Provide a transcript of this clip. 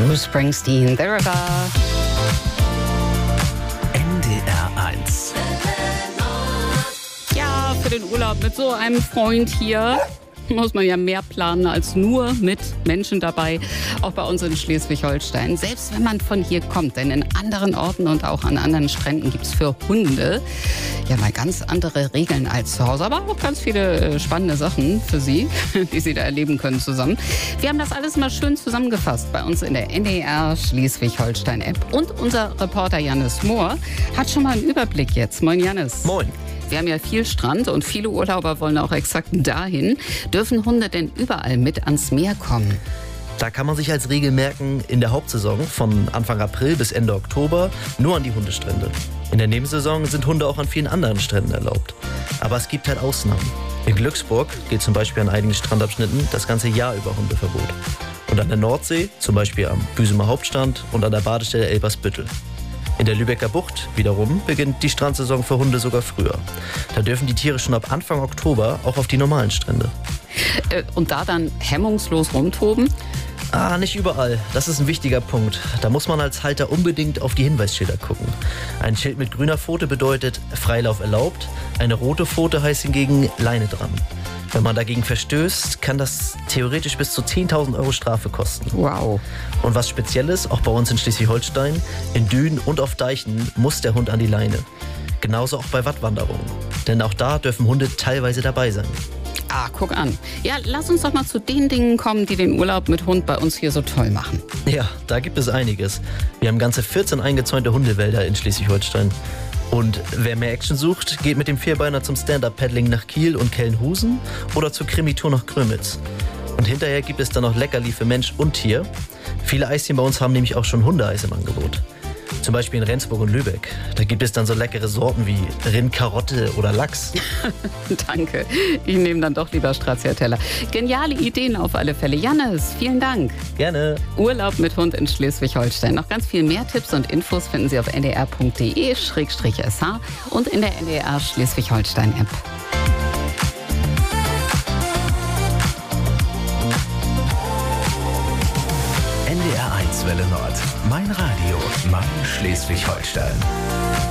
Bruce Springsteen, The River. NDR 1. Ja, für den Urlaub mit so einem Freund hier muss man ja mehr planen als nur mit Menschen dabei, auch bei uns in Schleswig-Holstein. Selbst wenn man von hier kommt, denn in anderen Orten und auch an anderen Stränden gibt es für Hunde ja mal ganz andere Regeln als zu Hause, aber auch ganz viele spannende Sachen für Sie, die Sie da erleben können zusammen. Wir haben das alles mal schön zusammengefasst bei uns in der NDR Schleswig-Holstein-App. Und unser Reporter Jannis Mohr hat schon mal einen Überblick jetzt. Moin Jannis. Moin. Wir haben ja viel Strand und viele Urlauber wollen auch exakt dahin. Dürfen Hunde denn überall mit ans Meer kommen? Da kann man sich als Regel merken, in der Hauptsaison von Anfang April bis Ende Oktober nur an die Hundestrände. In der Nebensaison sind Hunde auch an vielen anderen Stränden erlaubt. Aber es gibt halt Ausnahmen. In Glücksburg gilt zum Beispiel an einigen Strandabschnitten das ganze Jahr über Hundeverbot. Und an der Nordsee, zum Beispiel am Büsumer Hauptstrand und an der Badestelle Elbersbüttel. In der Lübecker Bucht wiederum beginnt die Strandsaison für Hunde sogar früher. Da dürfen die Tiere schon ab Anfang Oktober auch auf die normalen Strände. Und da dann hemmungslos rumtoben? Nicht überall. Das ist ein wichtiger Punkt. Da muss man als Halter unbedingt auf die Hinweisschilder gucken. Ein Schild mit grüner Pfote bedeutet Freilauf erlaubt. Eine rote Pfote heißt hingegen Leine dran. Wenn man dagegen verstößt, kann das theoretisch bis zu 10.000 Euro Strafe kosten. Wow. Und was Spezielles, auch bei uns in Schleswig-Holstein, in Dünen und auf Deichen muss der Hund an die Leine. Genauso auch bei Wattwanderungen. Denn auch da dürfen Hunde teilweise dabei sein. Guck an. Ja, lass uns doch mal zu den Dingen kommen, die den Urlaub mit Hund bei uns hier so toll machen. Ja, da gibt es einiges. Wir haben ganze 14 eingezäunte Hundewälder in Schleswig-Holstein. Und wer mehr Action sucht, geht mit dem Vierbeiner zum Stand-Up-Paddling nach Kiel und Kellenhusen oder zur Krimi-Tour nach Grömitz. Und hinterher gibt es dann noch Leckerli für Mensch und Tier. Viele Eischen bei uns haben nämlich auch schon Hundeeis im Angebot. Zum Beispiel in Rendsburg und Lübeck. Da gibt es dann so leckere Sorten wie Rind, Karotte oder Lachs. Danke. Ich nehme dann doch lieber Stracciatella. Geniale Ideen auf alle Fälle. Jannis, vielen Dank. Gerne. Urlaub mit Hund in Schleswig-Holstein. Noch ganz viel mehr Tipps und Infos finden Sie auf ndr.de/sh und in der NDR Schleswig-Holstein-App. NDR 1 Welle Nord. Mein Radio, mein Schleswig-Holstein.